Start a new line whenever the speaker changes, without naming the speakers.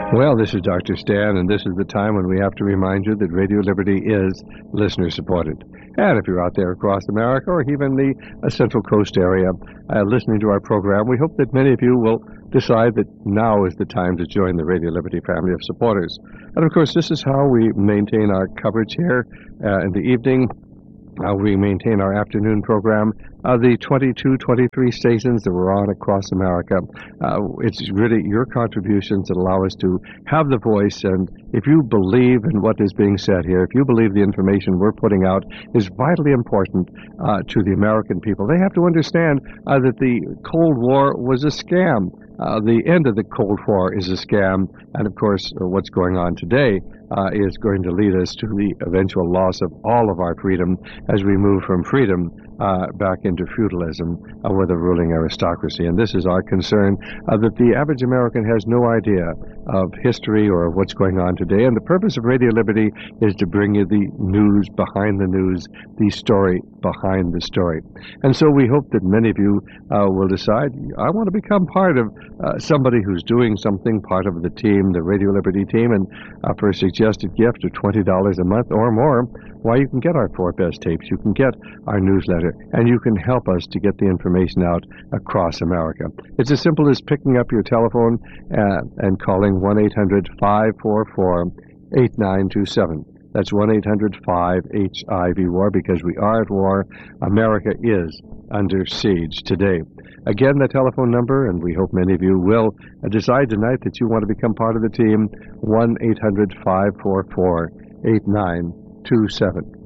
Well, this is Dr. Stan, and this is the time when we have to remind you that Radio Liberty is listener-supported. And if you're out there across America or even the Central Coast area listening to our program, we hope that many of you will decide that now is the time to join the Radio Liberty family of supporters. And, of course, this is how we maintain our coverage here in the evening. We maintain our afternoon program. The 22, 23 stations that we're on across America, it's really your contributions that allow us to have the voice. And if you believe in what is being said here, if you believe the information we're putting out is vitally important to the American people, they have to understand that the Cold War was a scam. The end of the Cold War is a scam, and of course what's going on today is going to lead us to the eventual loss of all of our freedom as we move from freedom back into feudalism with a ruling aristocracy. And this is our concern, that the average American has no idea of history or of what's going on today. And the purpose of Radio Liberty is to bring you the news behind the news, the story behind the story. And so we hope that many of you will decide, I want to become part of somebody who's doing something, part of the team, the Radio Liberty team, and for a suggested gift of $20 a month or more, why, you can get our 4 best tapes, you can get our newsletter, and you can help us to get the information out across America. It's as simple as picking up your telephone and calling 1-800-544-8927. That's 1-800-5-HIV-WAR, because we are at war. America is under siege today. Again, the telephone number, and we hope many of you will decide tonight that you want to become part of the team, 1-800-544-8927.